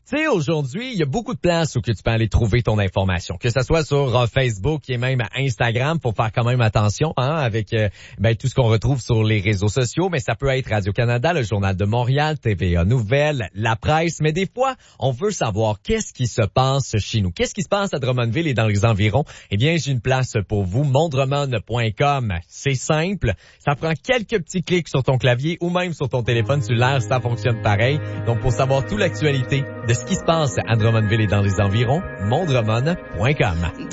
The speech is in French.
Tu sais, aujourd'hui, il y a beaucoup de places où que tu peux aller trouver ton information, que ce soit sur Facebook et même Instagram, faut faire quand même attention avec tout ce qu'on retrouve sur les réseaux sociaux, mais ça peut être Radio-Canada, le Journal de Montréal, TVA Nouvelles, la presse, mais des fois, on veut savoir qu'est-ce qui se passe chez nous, qu'est-ce qui se passe à Drummondville et dans les environs. Eh bien, j'ai une place pour vous, mondremon.com. C'est simple, ça prend quelques petits clics sur ton clavier ou même sur ton téléphone cellulaire, ça fonctionne pareil. Donc, pour savoir toute l'actualité de ce qui se passe à Drummondville et dans les environs, mondremon.com.